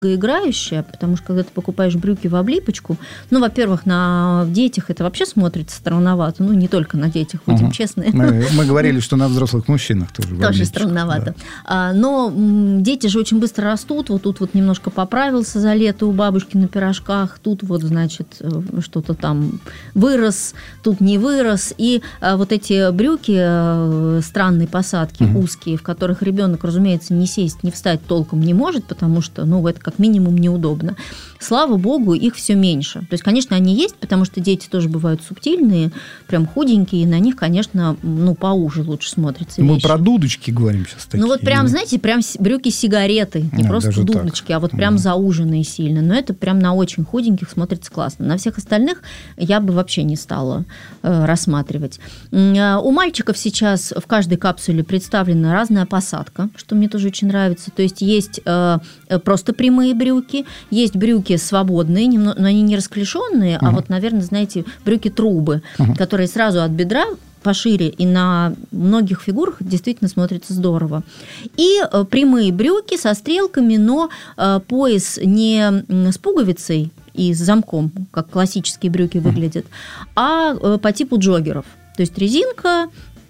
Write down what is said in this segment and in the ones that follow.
долгоиграющая, потому что когда ты покупаешь брюки в облипочку, ну, во-первых, на детях это вообще смотрится странновато, ну, не только на детях, будем честны. Мы говорили, что на взрослых мужчинах тоже. Тоже странновато. Да. Но дети же очень быстро растут, вот тут вот немножко поправился за лето у бабушки на пирожках, тут вот, значит, что-то там вырос, тут не вырос, и вот эти брюки странной посадки, узкие, в которых ребенок, разумеется, не сесть, не встать толком не может, потому что, ну, это как минимум неудобно. Слава богу, их все меньше. То есть, конечно, они есть, потому что дети тоже бывают субтильные, прям худенькие, и на них, конечно, ну, поуже лучше смотрится вещь. Мы про дудочки говорим сейчас такие. Ну, вот прям, знаете, прям брюки-сигареты, не просто дудочки, так. А вот прям зауженные сильно. Но это прям на очень худеньких смотрится классно. На всех остальных я бы вообще не стала рассматривать. У мальчиков сейчас в каждой капсуле представлена разная посадка, что мне тоже очень нравится. То есть просто прямые брюки, есть брюки свободные, но они не расклешенные, а вот, наверное, знаете, брюки-трубы, которые сразу от бедра пошире, и на многих фигурах действительно смотрится здорово. И прямые брюки со стрелками, но пояс не с пуговицей и с замком, как классические брюки выглядят, а по типу джоггеров. То есть резинка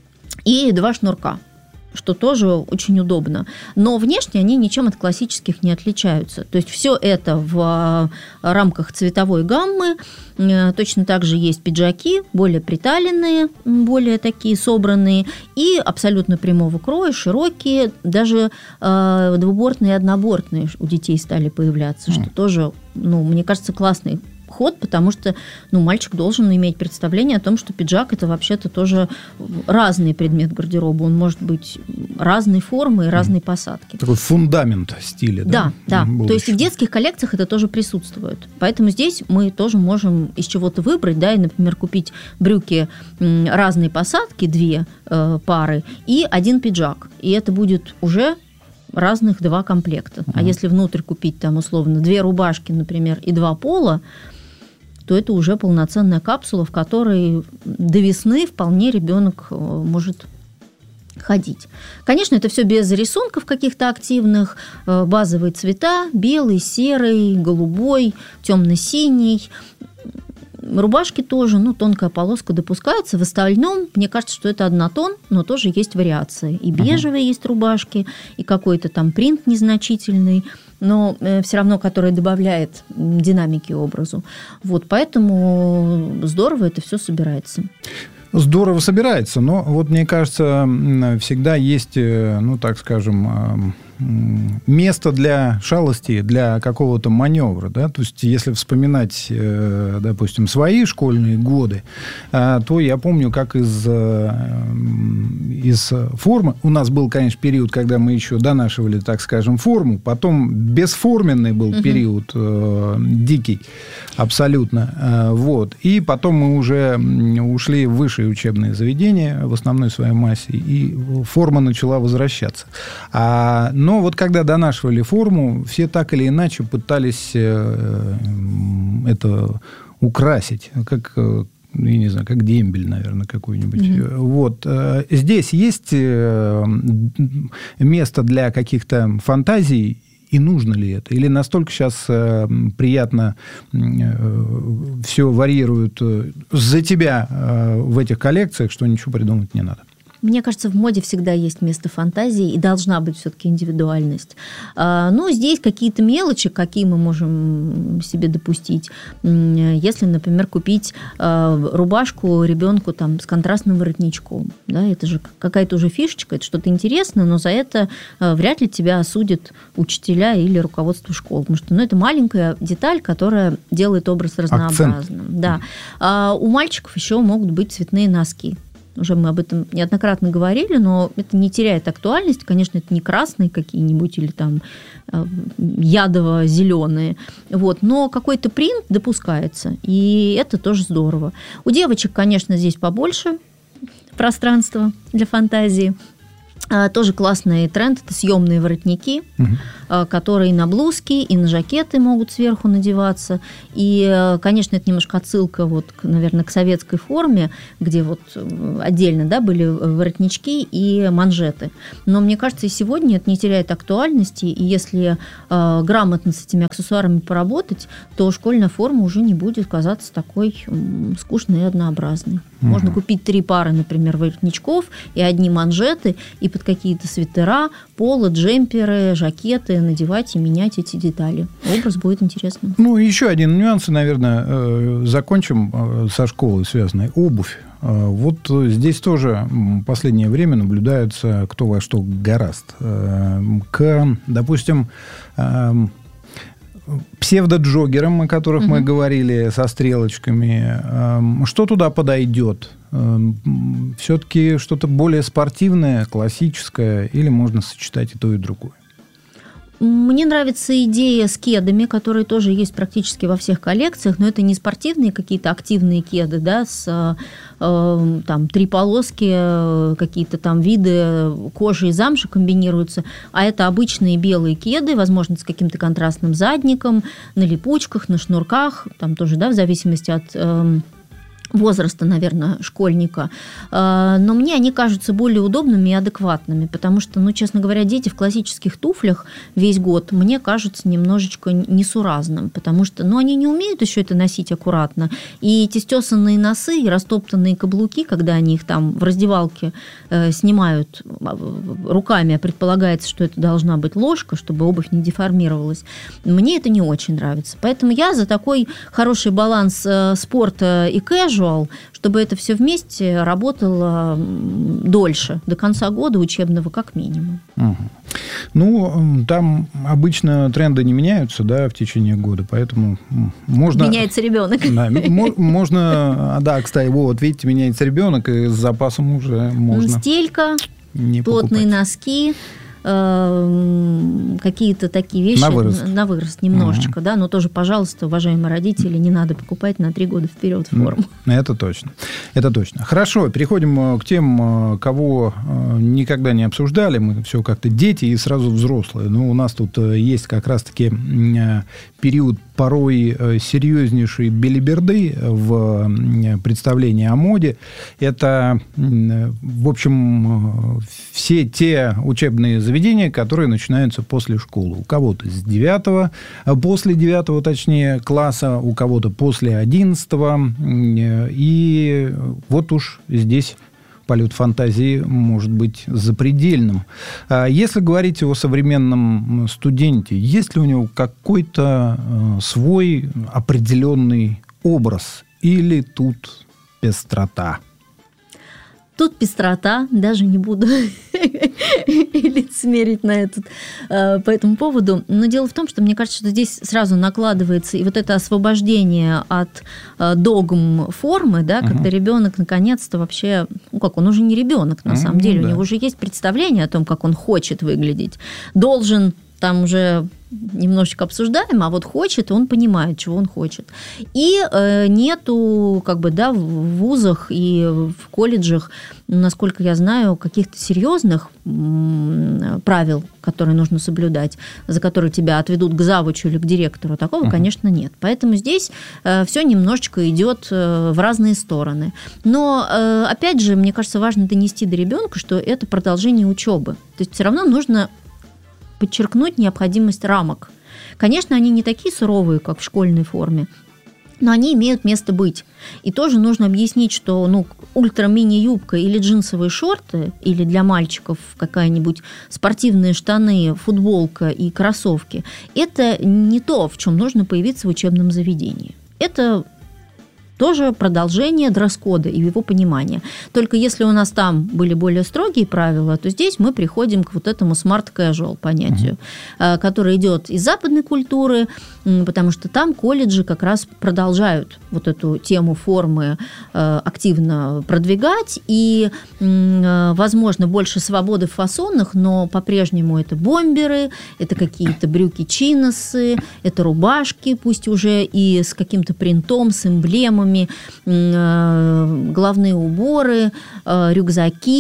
и 2 шнурка, что тоже очень удобно. Но внешне они ничем от классических не отличаются. То есть все это в рамках цветовой гаммы. Точно так же есть пиджаки, более приталенные, более такие собранные, и абсолютно прямого кроя, широкие, даже двубортные и однобортные у детей стали появляться, что тоже, ну, мне кажется, классный ход, потому что, ну, мальчик должен иметь представление о том, что пиджак – это вообще-то тоже разный предмет гардероба. Он может быть разной формы и разной посадки. Такой фундамент стиля, да? Да. То есть в детских коллекциях это тоже присутствует. Поэтому здесь мы тоже можем из чего-то выбрать, да, и, например, купить брюки разной посадки, 2 пары, и 1 пиджак. И это будет уже разных 2 комплекта. А если внутрь купить там условно 2 рубашки, например, и 2 пола, то это уже полноценная капсула, в которой до весны вполне ребенок может ходить. Конечно, это все без рисунков каких-то активных, базовые цвета: белый, серый, голубой, темно-синий. Рубашки тоже, ну, тонкая полоска допускается. В остальном, мне кажется, что это однотон, но тоже есть вариации. И бежевые есть рубашки, и какой-то там принт незначительный, но все равно, который добавляет динамики образу. Вот, поэтому здорово это все собирается. Здорово собирается, но вот мне кажется, всегда есть, ну, так скажем, место для шалости, для какого-то маневра, да, то есть если вспоминать, допустим, свои школьные годы, то я помню, как из формы, у нас был, конечно, период, когда мы еще донашивали, так скажем, форму, потом бесформенный был период, дикий, абсолютно, вот, и потом мы уже ушли в высшие учебные заведения в основной своей массе, и форма начала возвращаться. Но вот когда донашивали форму, все так или иначе пытались это украсить, как, я не знаю, как дембель, наверное, какой-нибудь. Вот. Здесь есть место для каких-то фантазий, и нужно ли это? Или настолько сейчас приятно все варьируют за тебя в этих коллекциях, что ничего придумать не надо? Мне кажется, в моде всегда есть место фантазии, и должна быть все-таки индивидуальность. Но здесь какие-то мелочи, какие мы можем себе допустить. Если, например, купить рубашку ребенку там с контрастным воротничком, да, это же какая-то уже фишечка, это что-то интересное, но за это вряд ли тебя осудят учителя или руководство школ, потому что, ну, это маленькая деталь, которая делает образ разнообразным. Да. У мальчиков еще могут быть цветные носки. Уже мы об этом неоднократно говорили, но это не теряет актуальность. Конечно, это не красные какие-нибудь или там ядово-зеленые. Вот. Но какой-то принт допускается, и это тоже здорово. У девочек, конечно, здесь побольше пространства для фантазии. Тоже классный тренд – это съемные воротники, которые и на блузки, и на жакеты могут сверху надеваться. И, конечно, это немножко отсылка, наверное, к советской форме, где отдельно, да, были воротнички и манжеты. Но мне кажется, и сегодня это не теряет актуальности, и если грамотно с этими аксессуарами поработать, то школьная форма уже не будет казаться такой скучной и однообразной. Можно купить 3 пары, например, воротничков и одни манжеты, и под какие-то свитера, поло, джемперы, жакеты надевать и менять эти детали. Образ будет интересным. Еще один нюанс, наверное, закончим со школой связанной. Обувь. Вот здесь тоже в последнее время наблюдается кто во что горазд. Допустим, псевдоджогерам, о которых мы говорили, со стрелочками, что туда подойдет? Все-таки что-то более спортивное, классическое, или можно сочетать и то, и другое? Мне нравится идея с кедами, которые тоже есть практически во всех коллекциях, но это не спортивные какие-то активные кеды, да, с 3 полоски, какие-то там виды кожи и замши комбинируются, а это обычные белые кеды, возможно, с каким-то контрастным задником, на липучках, на шнурках, там тоже, да, в зависимости от возраста, наверное, школьника. Но мне они кажутся более удобными и адекватными, потому что, честно говоря, дети в классических туфлях весь год мне кажутся немножечко несуразным, потому что, они не умеют еще это носить аккуратно, и эти стесанные носы, и растоптанные каблуки, когда они их там в раздевалке снимают руками, а предполагается, что это должна быть ложка, чтобы обувь не деформировалась, мне это не очень нравится. Поэтому я за такой хороший баланс спорта и casual, чтобы это все вместе работало дольше, до конца года учебного как минимум. Там обычно тренды не меняются, да, в течение года, поэтому можно... Меняется ребенок. Да, можно... Да, кстати, видите, меняется ребенок, и с запасом уже можно... Стелька, плотные носки, какие-то такие вещи на вырост немножечко, да, но тоже, пожалуйста, уважаемые родители, не надо покупать на 3 года вперед форму. Это точно. Хорошо, переходим к тем, кого никогда не обсуждали, мы все как-то дети и сразу взрослые. У нас тут есть как раз-таки период порой серьезнейшей белиберды в представлении о моде. Это, в общем, все те учебные заведения, которые начинаются после школы. У кого-то после 9 точнее, класса, у кого-то после 11. И вот уж здесь полет фантазии может быть запредельным. Если говорить о современном студенте, есть ли у него какой-то свой определенный образ? Или тут пестрота? Тут пестрота, даже не буду лицемерить по этому поводу. Но дело в том, что мне кажется, что здесь сразу накладывается и вот это освобождение от догм формы, да, когда ребенок наконец-то вообще, он уже не ребенок на самом деле, у него уже есть представление о том, как он хочет выглядеть. Должен, там уже немножечко обсуждаем, а вот хочет, он понимает, чего он хочет. И нету, в вузах и в колледжах, насколько я знаю, каких-то серьезных правил, которые нужно соблюдать, за которые тебя отведут к завучу или к директору. Такого, конечно, нет. Поэтому здесь все немножечко идет в разные стороны. Но, опять же, мне кажется, важно донести до ребенка, что это продолжение учебы. То есть все равно нужно подчеркнуть необходимость рамок. Конечно, они не такие суровые, как в школьной форме, но они имеют место быть. И тоже нужно объяснить, что ультра-мини-юбка или джинсовые шорты, или для мальчиков какая-нибудь спортивные штаны, футболка и кроссовки, это не то, в чем нужно появиться в учебном заведении. Это тоже продолжение дресс-кода и его понимания. Только если у нас там были более строгие правила, то здесь мы приходим к вот этому smart-casual понятию, который идет из западной культуры, потому что там колледжи как раз продолжают вот эту тему формы активно продвигать, и, возможно, больше свободы в фасонах, но по-прежнему это бомберы, это какие-то брюки-чиносы, это рубашки, пусть уже и с каким-то принтом, с эмблемами, головные уборы, рюкзаки.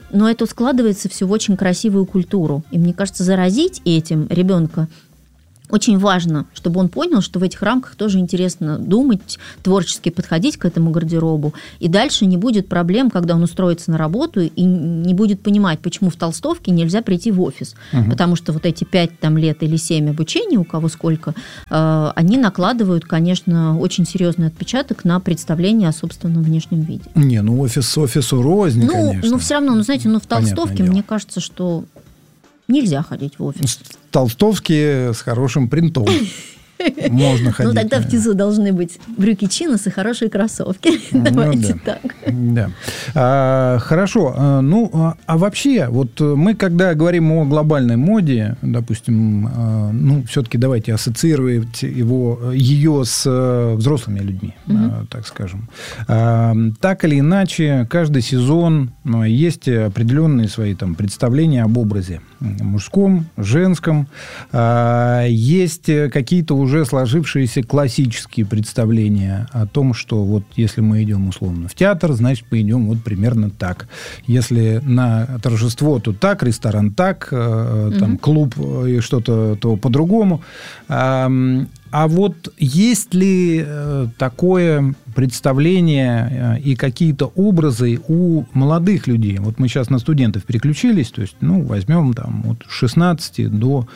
но это складывается все в очень красивую культуру. И мне кажется, заразить этим ребенка очень важно, чтобы он понял, что в этих рамках тоже интересно думать, творчески подходить к этому гардеробу. И дальше не будет проблем, когда он устроится на работу и не будет понимать, почему в толстовке нельзя прийти в офис. Потому что вот эти 5 лет или 7 обучения, у кого сколько, они накладывают, конечно, очень серьезный отпечаток на представление о собственном внешнем виде. Не, ну офису рознь, конечно. Ну, все равно, знаете, в толстовке, мне кажется, что нельзя ходить в офис. Толстовки с хорошим принтом. Можно ходить. Ну, тогда внизу должны быть брюки чинос и хорошие кроссовки. Давайте так. Да. Хорошо. Ну, а вообще, вот мы, когда говорим о глобальной моде, допустим, ну, все-таки давайте ассоциировать ее с взрослыми людьми, так скажем. Так или иначе, каждый сезон есть определенные свои там представления об образе мужском, женском. Есть какие-то уже сложившиеся классические представления о том, что вот если мы идем условно в театр, значит, мы идем вот примерно так. Если на торжество, то так, ресторан так, там, клуб и что-то то по-другому. А вот есть ли такое представление и какие-то образы у молодых людей? Вот мы сейчас на студентов переключились, то есть, ну, возьмем там от 16 до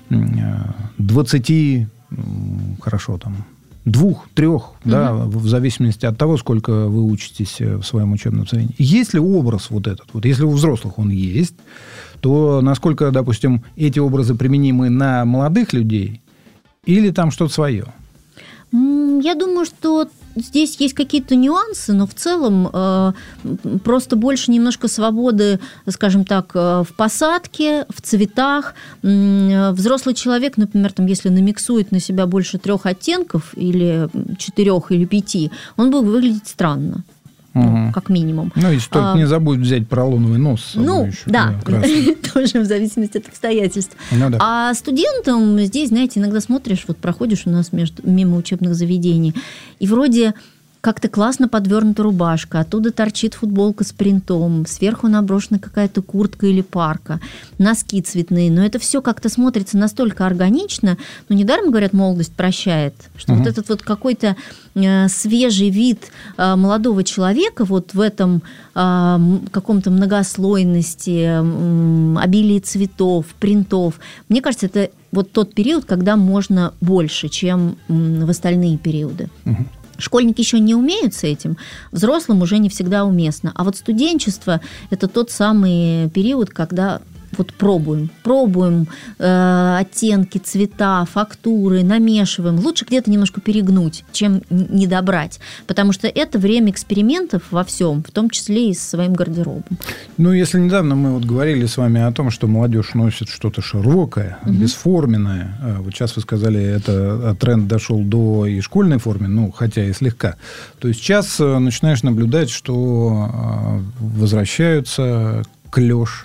20, хорошо, там, 2-3, да, в зависимости от того, сколько вы учитесь в своем учебном заведении. Есть ли образ вот этот? Вот если у взрослых он есть, то насколько, допустим, эти образы применимы на молодых людей или там что-то свое? Я думаю, что здесь есть какие-то нюансы, но в целом просто больше немножко свободы, скажем так, в посадке, в цветах. Взрослый человек, например, там, если намиксует на себя больше 3 оттенков, или 4, или 5, он будет выглядеть странно. Ну, как минимум. Ну, если только не забудь взять поролоновый нос. Ну, еще, да, тоже в зависимости от обстоятельств. Ну, да. А студентам здесь, знаете, иногда смотришь, вот проходишь у нас мимо учебных заведений, и вроде как-то классно подвернута рубашка, оттуда торчит футболка с принтом, сверху наброшена какая-то куртка или парка, носки цветные, но это все как-то смотрится настолько органично, но недаром, говорят, молодость прощает, что вот этот вот какой-то свежий вид молодого человека вот в этом каком-то многослойности, обилии цветов, принтов, мне кажется, это вот тот период, когда можно больше, чем в остальные периоды. Школьники еще не умеют с этим, взрослым уже не всегда уместно. А вот студенчество – это тот самый период, когда вот пробуем оттенки, цвета, фактуры, намешиваем. Лучше где-то немножко перегнуть, чем не добрать. Потому что это время экспериментов во всем, в том числе и с своим гардеробом. Ну, если недавно мы вот говорили с вами о том, что молодежь носит что-то широкое, бесформенное. Вот сейчас вы сказали, это тренд дошел до и школьной формы, ну, хотя и слегка. То есть сейчас начинаешь наблюдать, что возвращаются клеш,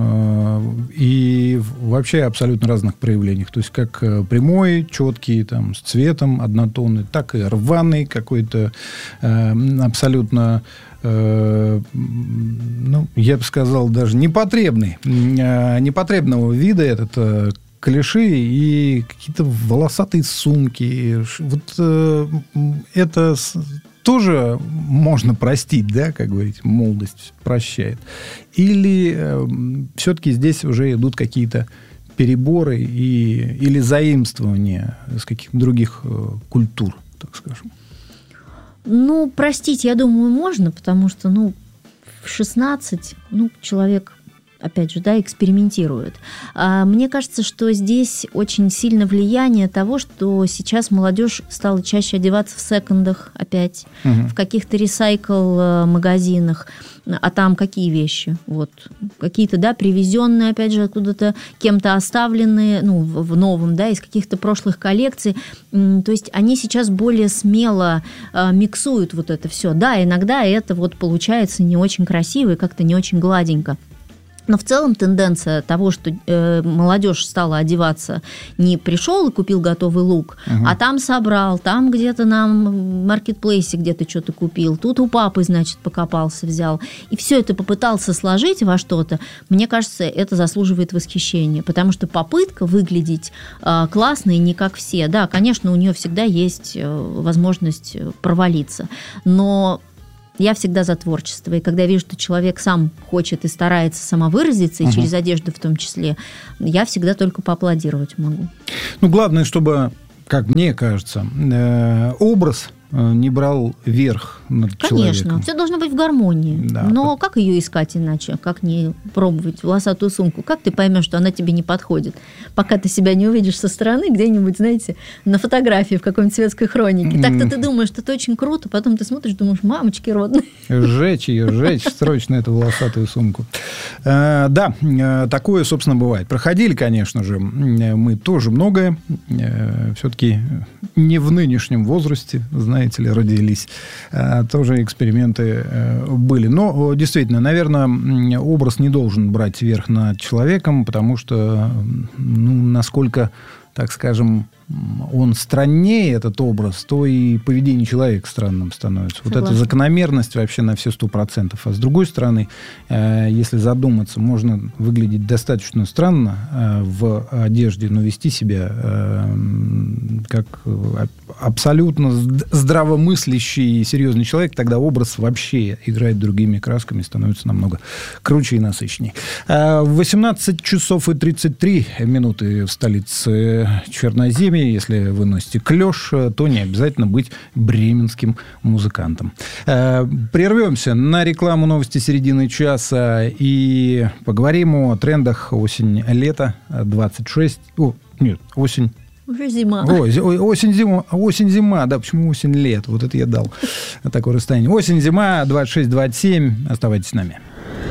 и вообще абсолютно разных проявлениях. То есть, как прямой, четкий, там, с цветом однотонный, так и рваный какой-то, абсолютно, ну, я бы сказал, даже непотребного вида этот клиши и какие-то волосатые сумки. Вот это тоже можно простить, да, как говорите, молодость прощает. Или все-таки здесь уже идут какие-то переборы или заимствования с каких-то других культур, так скажем? Ну, простить, я думаю, можно, потому что, ну, в 16, ну, человек, опять же, да, экспериментирует. Мне кажется, что здесь очень сильно влияние того, что сейчас молодежь стала чаще одеваться в секондах опять, в каких-то ресайкл-магазинах. А там какие вещи? Вот. Какие-то, да, привезенные, опять же, откуда-то кем-то оставленные, ну, в новом, да, из каких-то прошлых коллекций. То есть они сейчас более смело миксуют вот это все. Да, иногда это вот получается не очень красиво и как-то не очень гладенько. Но в целом тенденция того, что молодежь стала одеваться, не пришел и купил готовый лук, а там собрал, там где-то на маркетплейсе где-то что-то купил, тут у папы, значит, покопался, взял. И все это попытался сложить во что-то. Мне кажется, это заслуживает восхищения, потому что попытка выглядеть классно и не как все. Да, конечно, у нее всегда есть возможность провалиться, но... Я всегда за творчество. И когда я вижу, что человек сам хочет и старается самовыразиться, и через одежду в том числе, я всегда только поаплодировать могу. Ну, главное, чтобы, как мне кажется, образ не брал верх над человеком. Конечно, все должно быть в гармонии. Да. Но как ее искать иначе? Как не пробовать волосатую сумку? Как ты поймешь, что она тебе не подходит? Пока ты себя не увидишь со стороны, где-нибудь, знаете, на фотографии в какой-нибудь светской хронике. Так-то ты думаешь, что это очень круто, потом ты смотришь, думаешь, мамочки родные. Сжечь срочно эту волосатую сумку. Да, такое, собственно, бывает. Проходили, конечно же, мы тоже многое. Все-таки не в нынешнем возрасте, знаете ли, родились. Тоже эксперименты были. Но, действительно, наверное, образ не должен брать верх над человеком, потому что, насколько, так скажем, он страннее, этот образ, то и поведение человека странным становится. Согласна. Вот эта закономерность вообще на все 100%. А с другой стороны, если задуматься, можно выглядеть достаточно странно в одежде, но вести себя как абсолютно здравомыслящий и серьезный человек, тогда образ вообще играет другими красками, становится намного круче и насыщеннее. 18 часов и 33 минуты в столице Черноземья. Если вы носите клеш, то не обязательно быть бременским музыкантом. Прервемся на рекламу, новости середины часа и поговорим о трендах осень-лето 26. Осень. Уже зима. Осень-зима. Да, почему осень-лет? Вот это я дал такое расстояние. Осень-зима 26-27. Оставайтесь с нами.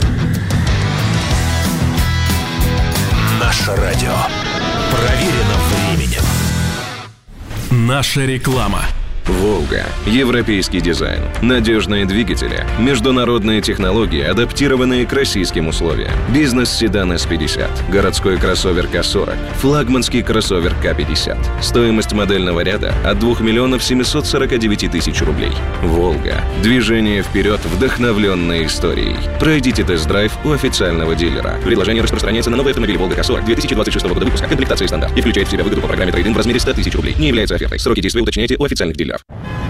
Наше радио проверено временем. Наша реклама. «Волга». Европейский дизайн, надежные двигатели, международные технологии, адаптированные к российским условиям. Бизнес-седан S50, городской кроссовер К40, флагманский кроссовер К50. Стоимость модельного ряда от 2 миллионов 749 тысяч рублей. «Волга». Движение вперед, вдохновленное историей. Пройдите тест-драйв у официального дилера. Предложение распространяется на новые автомобили «Волга К40» 2026 года выпуска, комплектации стандарт, и включает в себя выгоду по программе трейд-ин в размере 100 тысяч рублей. Не является офертой. Сроки действия уточняйте у официальных дилеров.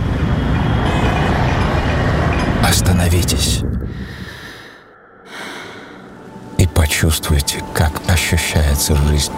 Остановитесь и почувствуйте, как ощущается жизнь.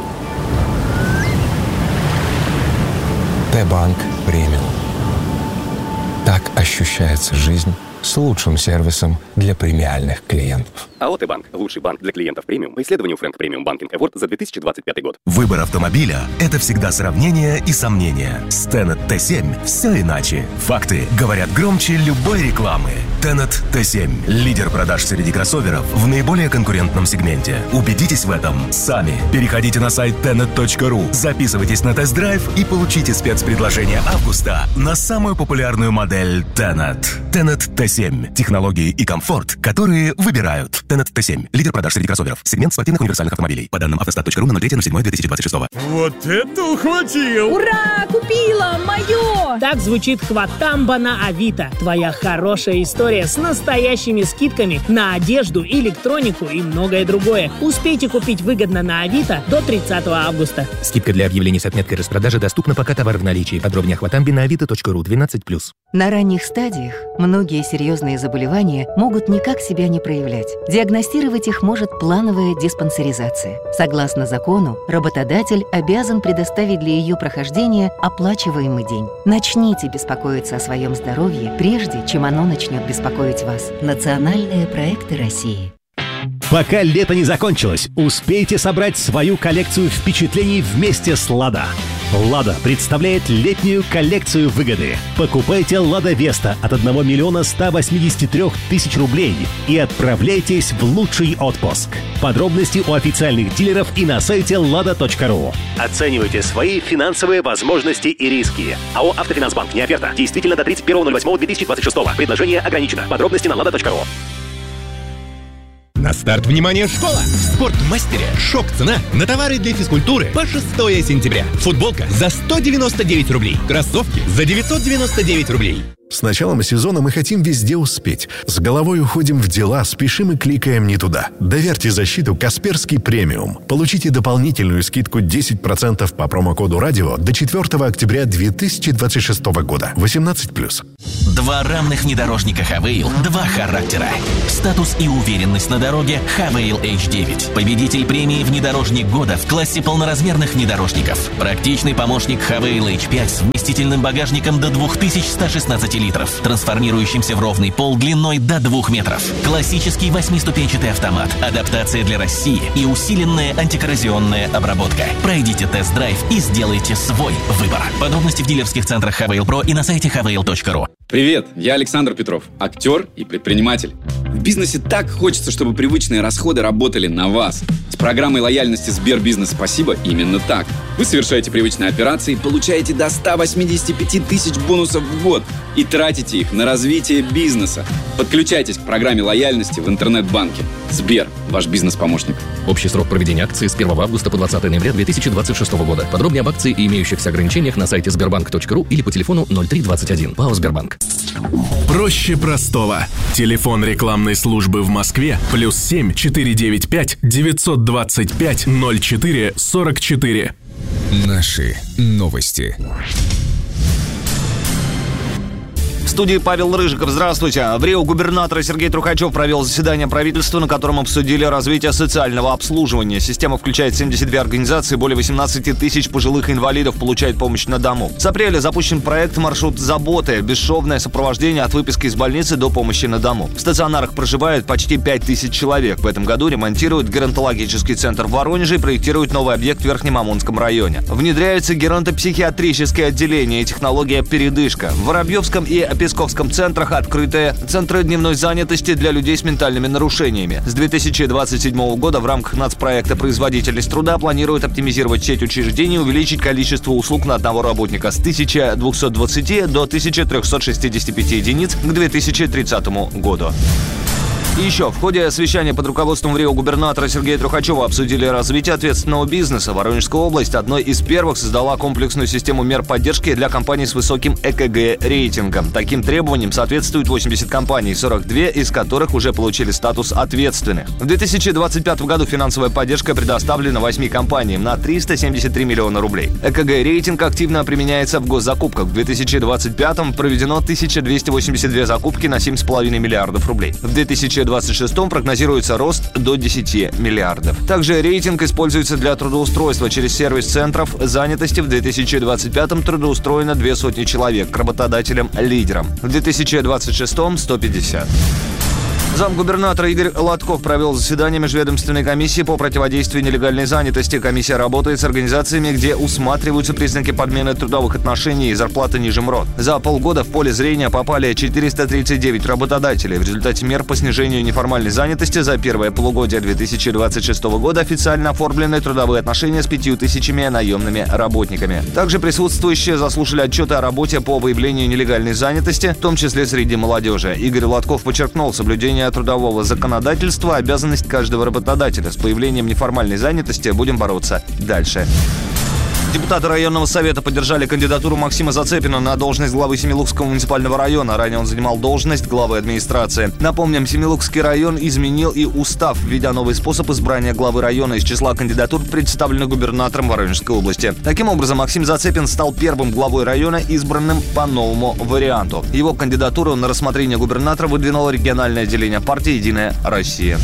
Т-банк премиум. Так ощущается жизнь с лучшим сервисом для премиальных клиентов. АО «Т-банк» – лучший банк для клиентов премиум по исследованию Frank Premium Banking Award за 2025 год. Выбор автомобиля – это всегда сравнение и сомнения. С Tenet T7 все иначе. Факты говорят громче любой рекламы. Tenet T7 – лидер продаж среди кроссоверов в наиболее конкурентном сегменте. Убедитесь в этом сами. Переходите на сайт tenet.ru, записывайтесь на тест-драйв и получите спецпредложение августа на самую популярную модель Tenet. Tenet T7 – технологии и комфорт, которые выбирают. Tenet T7 – лидер продаж среди кроссоверов. Сегмент спортивных универсальных автомобилей. По данным автостат.ру на 03.07.2026. Вот это ухватил! Ура! Купила! Мое! Так звучит хватамба на Авито. Твоя хорошая история с настоящими скидками на одежду, электронику и многое другое. Успейте купить выгодно на Авито до 30 августа. Скидка для объявлений с отметкой распродажи доступна, пока товар в наличии. Подробнее о хватамбе на avito.ru 12+. На ранних стадиях многие серьезные заболевания могут никак себя не проявлять. Диагностировать их может плановая диспансеризация. Согласно закону, работодатель обязан предоставить для ее прохождения оплачиваемый день. Начните беспокоиться о своем здоровье, прежде чем оно начнет беспокоить вас. Национальные проекты России. Пока лето не закончилось, успейте собрать свою коллекцию впечатлений вместе с «Лада». «Лада» представляет летнюю коллекцию выгоды. Покупайте «Лада Веста» от 1 миллиона 183 тысяч рублей и отправляйтесь в лучший отпуск. Подробности у официальных дилеров и на сайте lada.ru. Оценивайте свои финансовые возможности и риски. АО «Автофинансбанк». Не оферта. Действительно до 31.08.2026. Предложение ограничено. Подробности на lada.ru. На старт, внимание, школа! В Спортмастере шок-цена на товары для физкультуры по 6 сентября. Футболка за 199 рублей. Кроссовки за 999 рублей. С началом сезона мы хотим везде успеть. С головой уходим в дела, спешим и кликаем не туда. Доверьте защиту Касперский премиум. Получите дополнительную скидку 10% по промокоду «Радио» до 4 октября 2026 года. 18+. Два равных внедорожника Хавейл, два характера. Статус и уверенность на дороге Хавейл H9. Победитель премии «Внедорожник года» в классе полноразмерных внедорожников. Практичный помощник Хавейл H5 с вместительным багажником до 2116 литров, трансформирующимся в ровный пол длиной до 2 метров. Классический 8-ступенчатый автомат, адаптация для России и усиленная антикоррозионная обработка. Пройдите тест-драйв и сделайте свой выбор. Подробности в дилерских центрах Хавейл Про и на сайте havail.ru. Привет, я Александр Петров, актер и предприниматель. В бизнесе так хочется, чтобы привычные расходы работали на вас. С программой лояльности Сбербизнес «Спасибо» именно так. Вы совершаете привычные операции, получаете до 185 тысяч бонусов в год и тратите их на развитие бизнеса. Подключайтесь к программе лояльности в интернет-банке. Сбер, ваш бизнес-помощник. Общий срок проведения акции с 1 августа по 20 ноября 2026 года. Подробнее об акции и имеющихся ограничениях на сайте sberbank.ru или по телефону 0321. ПАО «Сбербанк». Проще простого. Телефон рекламной службы в Москве +7 495 925 04 44. Наши новости. В студии Павел Рыжиков. Здравствуйте. В Рио губернатор Сергей Трухачев провел заседание правительства, на котором обсудили развитие социального обслуживания. Система включает 72 организации, более 18 тысяч пожилых инвалидов получают помощь на дому. С апреля запущен проект «Маршрут заботы» – бесшовное сопровождение от выписки из больницы до помощи на дому. В стационарах проживают почти 5000 человек. В этом году ремонтируют геронтологический центр в Воронеже и проектируют новый объект в Верхнем Амурском районе. Внедряются геронтопсихиатрическое отделение и технология «Передышка». В Воробьевском и Песковском центрах открыты центры дневной занятости для людей с ментальными нарушениями. С 2027 года в рамках нацпроекта «Производительность труда» планируют оптимизировать сеть учреждений и увеличить количество услуг на одного работника с 1220 до 1365 единиц к 2030 году. И еще, в ходе совещания под руководством Рио губернатора Сергея Трухачева обсудили развитие ответственного бизнеса. Воронежская область одной из первых создала комплексную систему мер поддержки для компаний с высоким ЭКГ-рейтингом. Таким требованиям соответствуют 80 компаний, 42 из которых уже получили статус ответственных. В 2025 году финансовая поддержка предоставлена 8 компаниям на 373 миллиона рублей. ЭКГ-рейтинг активно применяется в госзакупках. В 2025 проведено 1282 закупки на 7,5 миллиардов рублей. В 2026 прогнозируется рост до 10 миллиардов. Также рейтинг используется для трудоустройства через сервис центров занятости. В 2025 трудоустроено 200 человек, к работодателям-лидерам. В 2026 – 150. Замгубернатора Игорь Лотков провел заседание межведомственной комиссии по противодействию нелегальной занятости. Комиссия работает с организациями, где усматриваются признаки подмены трудовых отношений и зарплаты ниже МРОТ. За полгода в поле зрения попали 439 работодателей. В результате мер по снижению неформальной занятости за первое полугодие 2026 года официально оформлены трудовые отношения с 5000 наемными работниками. Также присутствующие заслушали отчеты о работе по выявлению нелегальной занятости, в том числе среди молодежи. Игорь Лотков подчеркнул соблюдение трудового законодательства, обязанность каждого работодателя. С появлением неформальной занятости будем бороться дальше. Депутаты районного совета поддержали кандидатуру Максима Зацепина на должность главы Семилукского муниципального района. Ранее он занимал должность главы администрации. Напомним, Семилукский район изменил и устав, введя новый способ избрания главы района из числа кандидатур, представленных губернатором Воронежской области. Таким образом, Максим Зацепин стал первым главой района, избранным по новому варианту. Его кандидатуру на рассмотрение губернатора выдвинуло региональное отделение партии «Единая Россия».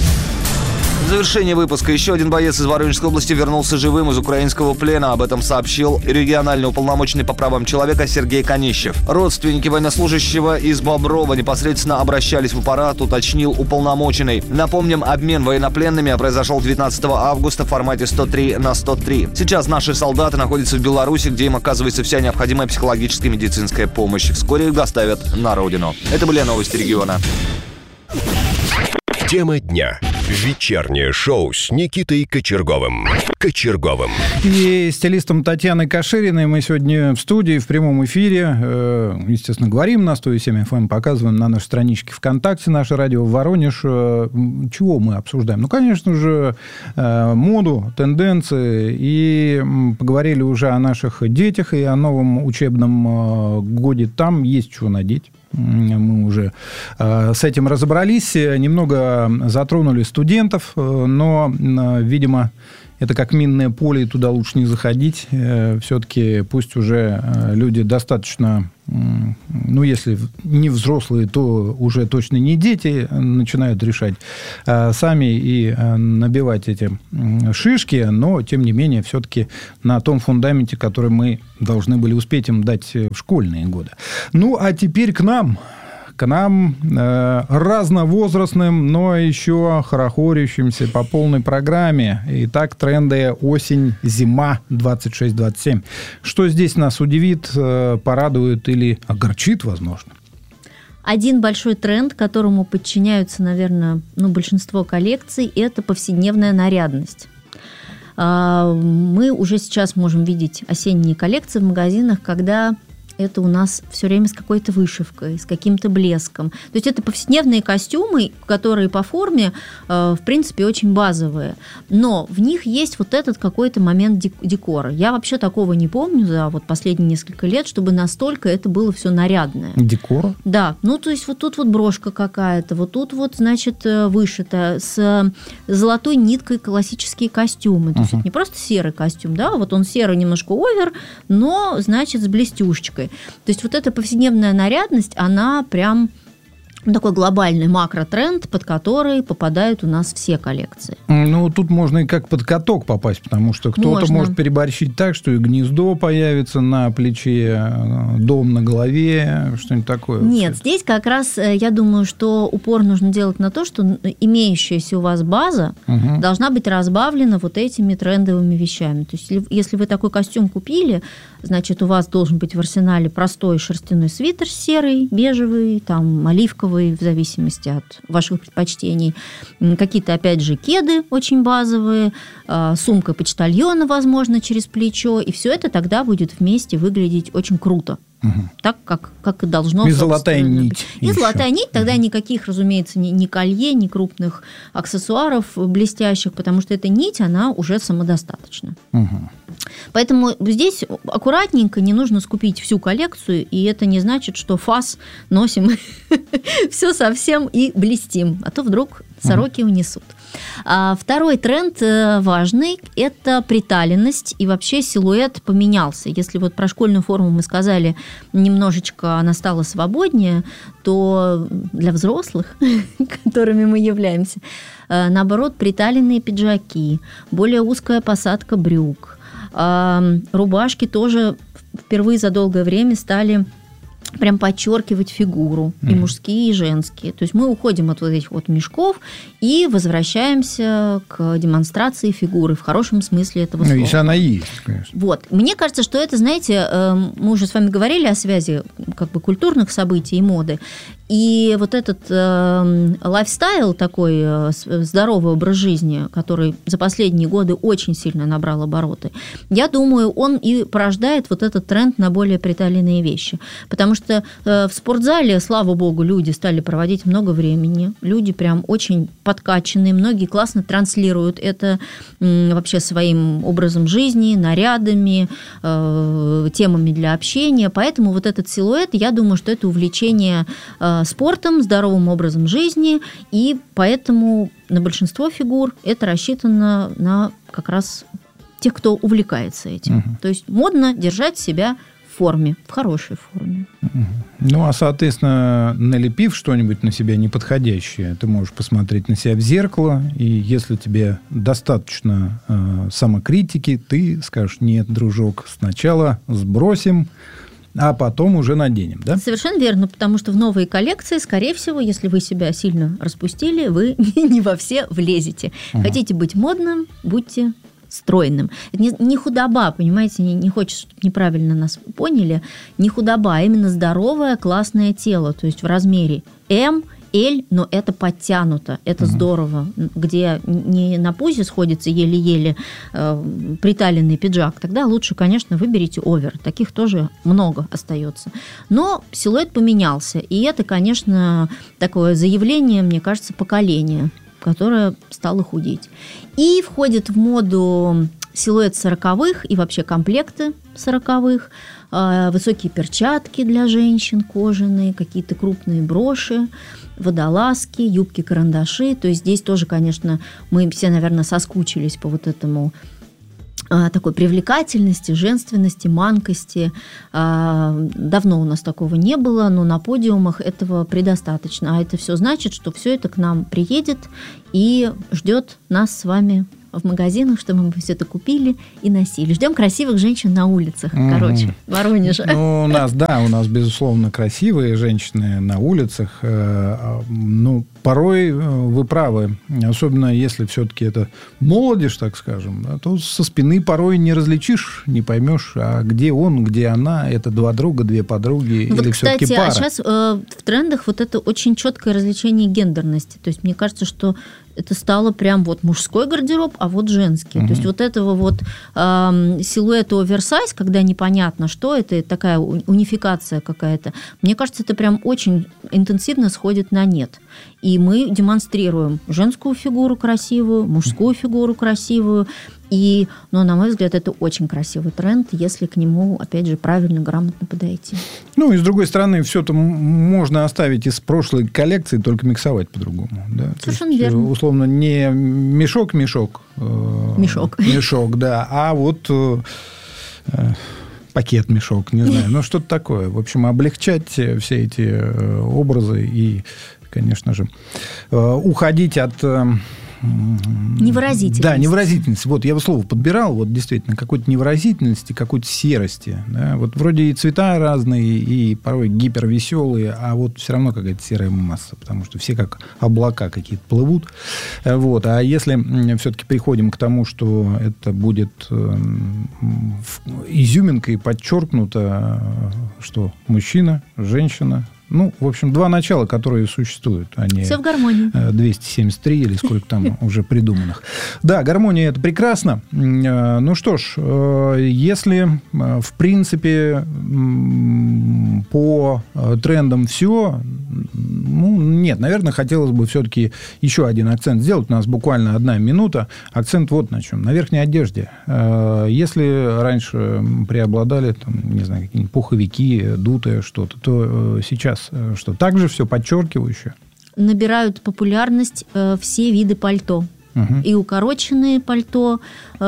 В завершение выпуска еще один боец из Воронежской области вернулся живым из украинского плена. Об этом сообщил региональный уполномоченный по правам человека Сергей Конищев. Родственники военнослужащего из Боброва непосредственно обращались в аппарат, уточнил уполномоченный. Напомним, обмен военнопленными произошел 19 августа в формате 103/103. Сейчас наши солдаты находятся в Беларуси, где им оказывается вся необходимая психологическая и медицинская помощь. Вскоре их доставят на родину. Это были новости региона. Тема дня. Вечернее шоу с Никитой Кочерговым. И стилистом Татьяной Кашириной мы сегодня в студии, в прямом эфире. Естественно, говорим на 107 FM, показываем на нашей страничке ВКонтакте, наше радио Воронеж. Чего мы обсуждаем? Ну, конечно же, моду, тенденции. И поговорили уже о наших детях и о новом учебном годе. Там есть чего надеть. Мы уже с этим разобрались. Немного затронули студентов, но, видимо, это как минное поле, и туда лучше не заходить. Все-таки пусть уже люди достаточно, ну, если не взрослые, то уже точно не дети, начинают решать сами и набивать эти шишки, но, тем не менее, все-таки на том фундаменте, который мы должны были успеть им дать в школьные годы. Ну, а теперь к нам разновозрастным, но еще хорохорящимся по полной программе. Итак, тренды осень-зима 26-27. Что здесь нас удивит, порадует или огорчит, возможно? Один большой тренд, которому подчиняются, наверное, большинство коллекций, это повседневная нарядность. Мы уже сейчас можем видеть осенние коллекции в магазинах, когда это у нас все время с какой-то вышивкой, с каким-то блеском. То есть это повседневные костюмы, которые по форме, в принципе, очень базовые. Но в них есть вот этот какой-то момент декора. Я вообще такого не помню за вот последние несколько лет, чтобы настолько это было все нарядное. Декора? Да. Ну, то есть вот тут вот брошка какая-то, вот тут вот, значит, вышито с золотой ниткой классические костюмы. То есть это не просто серый костюм, да, вот он серый немножко овер, но, значит, с блестюшечкой. То есть вот эта повседневная нарядность, она прям такой глобальный макротренд, под который попадают у нас все коллекции. Ну, тут можно и как под каток попасть, потому что кто-то может переборщить так, что и гнездо появится на плече, дом на голове, что-нибудь такое. Нет, здесь как раз, я думаю, что упор нужно делать на то, что имеющаяся у вас база должна быть разбавлена вот этими трендовыми вещами. То есть если вы такой костюм купили, значит, у вас должен быть в арсенале простой шерстяной свитер серый, бежевый, там, оливковый, в зависимости от ваших предпочтений. Какие-то, опять же, кеды очень базовые, сумка почтальона, возможно, через плечо. И все это тогда будет вместе выглядеть очень круто. Так, как и должно. И золотая нить. И золотая нить, тогда никаких, разумеется, ни колье, ни крупных аксессуаров блестящих, потому что эта нить, она уже самодостаточна. Поэтому здесь аккуратненько, не нужно скупить всю коллекцию, и это не значит, что фас носим все совсем и блестим, а то вдруг сороки унесут. Второй тренд важный – это приталенность, и вообще силуэт поменялся. Если вот про школьную форму мы сказали, немножечко она стала свободнее, то для взрослых, которыми мы являемся, наоборот, приталенные пиджаки, более узкая посадка брюк, рубашки тоже впервые за долгое время стали прям подчеркивать фигуру, и мужские, и женские. То есть мы уходим от вот этих вот мешков и возвращаемся к демонстрации фигуры в хорошем смысле этого слова. Ну, если она есть, конечно. Вот. Мне кажется, что это, знаете, мы уже с вами говорили о связи как бы культурных событий и моды. И вот этот лайфстайл, такой здоровый образ жизни, который за последние годы очень сильно набрал обороты, я думаю, он и порождает вот этот тренд на более приталенные вещи. Потому что в спортзале, слава богу, люди стали проводить много времени, люди прям очень подкачанные, многие классно транслируют это вообще своим образом жизни, нарядами, темами для общения. Поэтому вот этот силуэт, я думаю, что это увлечение спортом, здоровым образом жизни, и поэтому на большинство фигур это рассчитано на как раз тех, кто увлекается этим. То есть модно держать себя в форме, в хорошей форме. Ну, а, соответственно, налепив что-нибудь на себя неподходящее, ты можешь посмотреть на себя в зеркало, и если тебе достаточно самокритики, ты скажешь: нет, дружок, сначала сбросим, а потом уже наденем, да? Совершенно верно, потому что в новые коллекции, скорее всего, если вы себя сильно распустили, вы не во все влезете. Хотите быть модным, будьте стройным. Не худоба, понимаете, не хочется, чтобы неправильно нас поняли, не худоба, а именно здоровое, классное тело, то есть в размере М, XL, но это подтянуто, это здорово. Где не на пузе сходится еле-еле приталенный пиджак, тогда лучше, конечно, выберите овер. Таких тоже много остается. Но силуэт поменялся, и это, конечно, такое заявление, мне кажется, поколения, которое стало худеть. И входит в моду силуэт 40-х и вообще комплекты 40-х, высокие перчатки для женщин кожаные, какие-то крупные броши, водолазки, юбки-карандаши. То есть здесь тоже, конечно, мы все, наверное, соскучились по вот этому такой привлекательности, женственности, манкости. Давно у нас такого не было, но на подиумах этого предостаточно. А это все значит, что все это к нам приедет и ждет нас с вами в магазинах, чтобы мы все это купили и носили. Ждем красивых женщин на улицах, короче, в Воронеже. Ну, у нас, безусловно, красивые женщины на улицах. Ну, порой вы правы. Особенно, если все-таки это молодежь, так скажем, то со спины порой не различишь, не поймешь, а где он, где она. Это два друга, две подруги вот, или все-таки пара. Кстати, а сейчас в трендах вот это очень четкое различение гендерности. То есть, мне кажется, что это стало прям вот мужской гардероб, а вот женский. То есть вот этого вот силуэта оверсайз, когда непонятно, что это, такая унификация какая-то, мне кажется, это прям очень интенсивно сходит на нет. И мы демонстрируем женскую фигуру красивую, мужскую фигуру красивую. И, ну, на мой взгляд, это очень красивый тренд, если к нему, опять же, правильно, грамотно подойти. Ну, и с другой стороны, все это можно оставить из прошлой коллекции, только миксовать по-другому. Да? Совершенно верно. Условно, не мешок, да, а вот пакет-мешок, не знаю, ну, что-то такое. В общем, облегчать все эти образы и, конечно же, уходить от... Невыразительность. Да, невыразительность. Вот я слово подбирал, вот действительно, какой-то невыразительности, какой-то серости. Да? Вот вроде и цвета разные, и порой гипервеселые, а вот все равно какая-то серая масса, потому что все как облака какие-то плывут. Вот. А если все-таки приходим к тому, что это будет изюминкой подчеркнуто, что мужчина, женщина, ну, в общем, два начала, которые существуют. Все в гармонии. 273 или сколько там уже придуманных. Да, гармония – это прекрасно. Ну что ж, если, в принципе, по трендам все, ну, нет, наверное, хотелось бы все-таки еще один акцент сделать. У нас буквально 1 минута. Акцент вот на чем. На верхней одежде. Если раньше преобладали, там, не знаю, какие-нибудь пуховики, дутое что-то, то сейчас что, также все подчеркивающее? Набирают популярность все виды пальто. И укороченные пальто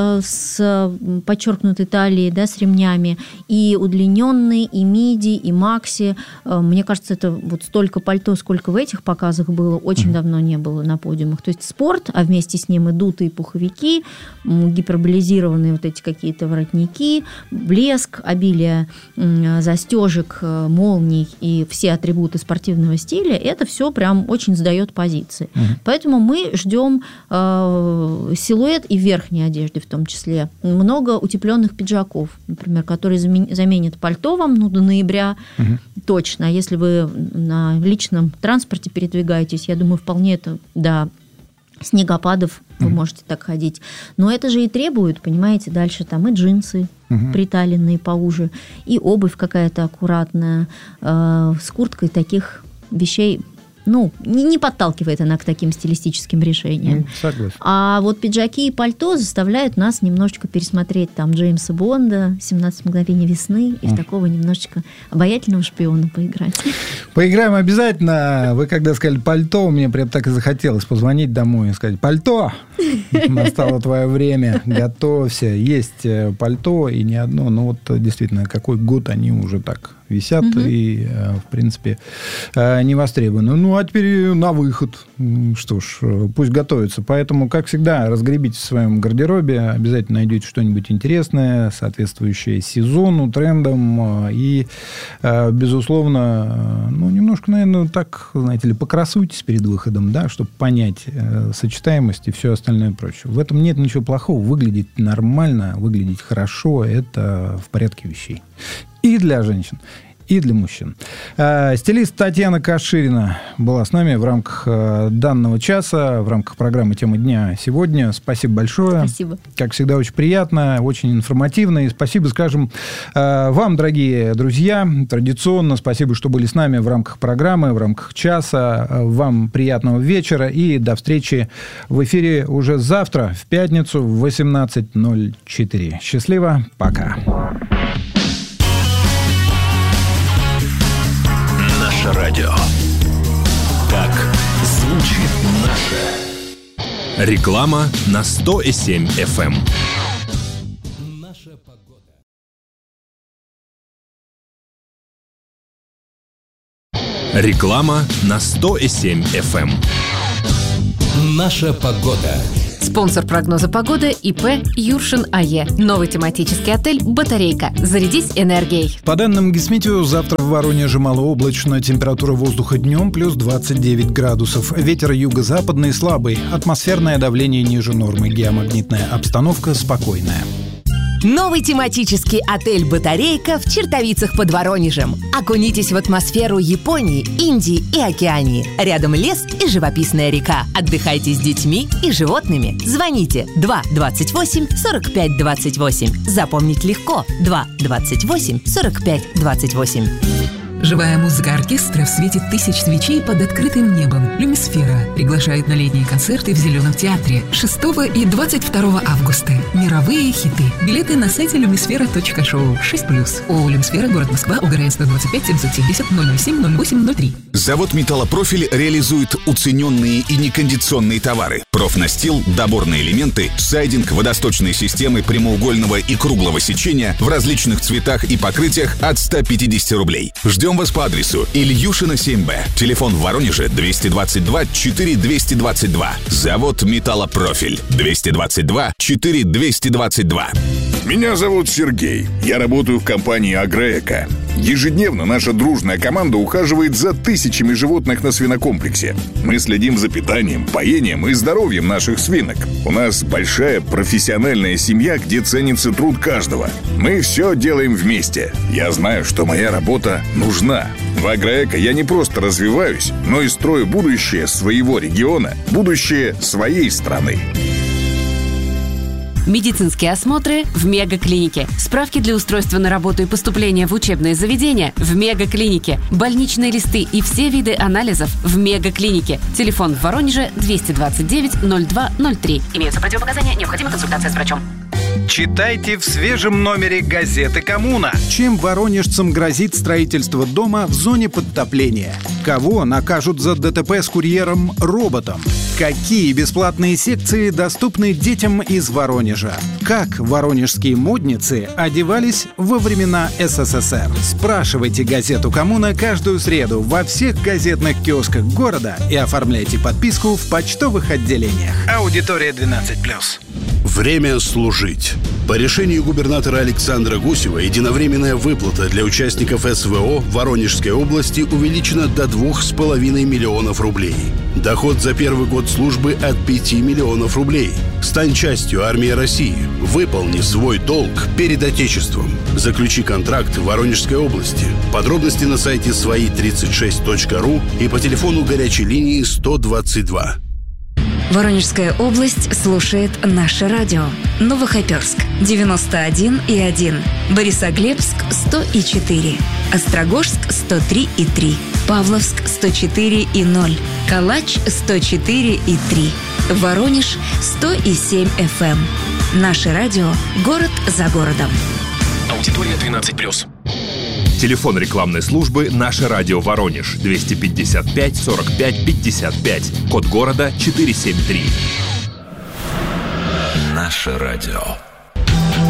с подчеркнутой талией, да, с ремнями, и удлиненные, и миди, и макси. Мне кажется, это вот столько пальто, сколько в этих показах было, очень давно не было на подиумах. То есть спорт, а вместе с ним и дутые пуховики, гиперболизированные вот эти какие-то воротники, блеск, обилие застежек, молний и все атрибуты спортивного стиля, это все прям очень сдает позиции. Поэтому мы ждем силуэт и в верхней одежде в том числе. Много утепленных пиджаков, например, которые заменят пальто вам, ну, до ноября точно. А если вы на личном транспорте передвигаетесь, я думаю, вполне это до снегопадов вы можете так ходить. Но это же и требует, понимаете, дальше там и джинсы приталенные поуже, и обувь какая-то аккуратная. С курткой таких вещей, ну, не подталкивает она к таким стилистическим решениям. Согласен. А вот пиджаки и пальто заставляют нас немножечко пересмотреть там Джеймса Бонда, «17 мгновений весны», и в такого немножечко обаятельного шпиона поиграть. Поиграем обязательно. Вы когда сказали «пальто», мне прям так и захотелось позвонить домой и сказать: «Пальто! Настало твое время, готовься». Есть пальто, и не одно. Но вот действительно, какой год они уже так висят и, в принципе, не востребованы. Ну, а теперь на выход. Что ж, пусть готовятся. Поэтому, как всегда, разгребите в своем гардеробе. Обязательно найдете что-нибудь интересное, соответствующее сезону, трендам. И, безусловно, ну, немножко, наверное, так, знаете ли, покрасуйтесь перед выходом, да, чтобы понять сочетаемость и все остальное прочее. В этом нет ничего плохого. Выглядеть нормально, выглядеть хорошо – это в порядке вещей. И для женщин, и для мужчин. Стилист Татьяна Каширина была с нами в рамках данного часа, в рамках программы «Тема дня» сегодня. Спасибо большое. Спасибо. Как всегда, очень приятно, очень информативно. И спасибо, скажем, вам, дорогие друзья, традиционно. Спасибо, что были с нами в рамках программы, в рамках часа. Вам приятного вечера и до встречи в эфире уже завтра, в пятницу, в 18:04. Счастливо, пока. Наше радио. Так звучит наше. Реклама на 100,7 FM. Реклама на 100,7 FM. Наша погода. Спонсор прогноза погоды ИП Юршин АЕ. Новый тематический отель «Батарейка». Зарядись энергией. По данным Гисметео, завтра в Воронеже малооблачно. Температура воздуха днем плюс 29 градусов. Ветер юго-западный слабый. Атмосферное давление ниже нормы. Геомагнитная обстановка спокойная. Новый тематический отель «Батарейка» в Чертовицах под Воронежем. Окунитесь в атмосферу Японии, Индии и Океании. Рядом лес и живописная река. Отдыхайте с детьми и животными. Звоните 228 45 28. Запомнить легко. 228 45 28. Живая музыка оркестра в свете тысяч свечей под открытым небом. «Люмисфера» приглашает на летние концерты в Зеленом театре 6 и 22 августа. Мировые хиты. Билеты на сайте lumisfera.show 6+. ООО «Люмисфера», город Москва, УГРН 125 770 007 08 03. Завод «Металлопрофиль» реализует уцененные и некондиционные товары. Профнастил, доборные элементы, сайдинг, водосточные системы прямоугольного и круглого сечения в различных цветах и покрытиях от 150 рублей. Ждем вас по адресу Ильюшина 7Б. Телефон в Воронеже 222 4 222. Завод «Металлопрофиль» 222 4 222. Меня зовут Сергей. Я работаю в компании «Агроэко». Ежедневно наша дружная команда ухаживает за тысячами животных на свинокомплексе. Мы следим за питанием, поением и здоровьем наших свинок. У нас большая профессиональная семья, где ценится труд каждого. Мы все делаем вместе. Я знаю, что моя работа нужна. В «Агроэко» я не просто развиваюсь, но и строю будущее своего региона, будущее своей страны. Медицинские осмотры в Мегаклинике. Справки для устройства на работу и поступления в учебные заведения в Мегаклинике. Больничные листы и все виды анализов в Мегаклинике. Телефон в Воронеже 229 02 03. Имеются противопоказания, необходима консультация с врачом. Читайте в свежем номере газеты «Коммуна». Чем воронежцам грозит строительство дома в зоне подтопления? Кого накажут за ДТП с курьером-роботом? Какие бесплатные секции доступны детям из Воронежа? Как воронежские модницы одевались во времена СССР? Спрашивайте газету «Коммуна» каждую среду во всех газетных киосках города и оформляйте подписку в почтовых отделениях. Аудитория 12+. Время служить. По решению губернатора Александра Гусева единовременная выплата для участников СВО в Воронежской области увеличена до 2,5 миллионов рублей. Доход за первый год службы от 5 миллионов рублей. Стань частью армии России. Выполни свой долг перед Отечеством. Заключи контракт в Воронежской области. Подробности на сайте свои36.ру и по телефону горячей линии 122. Воронежская область слушает наше радио. Новохоперск 91,1, Борисоглебск 100,4, Острогожск 103,3, Павловск 104,0, Калач 104,3, Воронеж 100,7 FM. Наше радио. Город за городом. Аудитория 12+. Телефон рекламной службы «Наше радио Воронеж» 255 45 55. Код города 473. Наше радио.